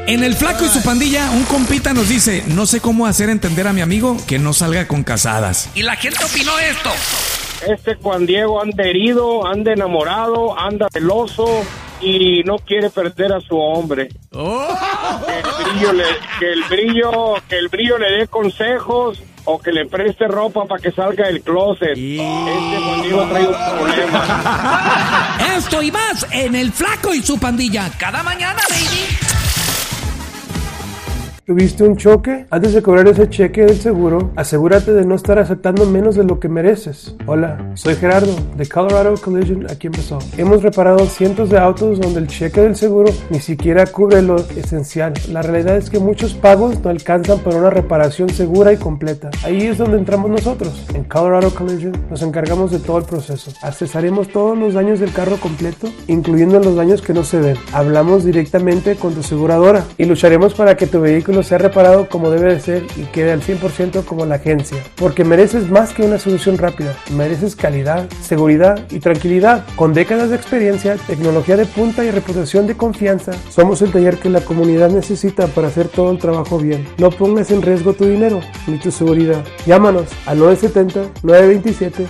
En El Flaco y su pandilla, un compita nos dice: no sé cómo hacer entender a mi amigo que no salga con casadas. Y la gente opinó esto. Juan Diego anda herido, anda enamorado, anda celoso y no quiere perder a su hombre. Que el brillo le dé consejos o que le preste ropa para que salga del closet. Juan Diego trae un problema. Esto y más en El Flaco y su pandilla. Cada mañana, baby. ¿Tuviste un choque? Antes de cobrar ese cheque del seguro, asegúrate de no estar aceptando menos de lo que mereces. Hola, soy Gerardo, de Colorado Collision, aquí empezó. Hemos reparado cientos de autos donde el cheque del seguro ni siquiera cubre lo esencial. La realidad es que muchos pagos no alcanzan para una reparación segura y completa. Ahí es donde entramos nosotros. En Colorado Collision nos encargamos de todo el proceso. Accesaremos todos los daños del carro completo, incluyendo los daños que no se ven. Hablamos directamente con tu aseguradora y lucharemos para que tu vehículo sea reparado como debe de ser y quede al 100% como la agencia, porque mereces más que una solución rápida, mereces calidad, seguridad y tranquilidad. Con décadas de experiencia, tecnología de punta y reputación de confianza, somos el taller que la comunidad necesita para hacer todo el trabajo bien. No pongas en riesgo tu dinero ni tu seguridad. Llámanos al 970-927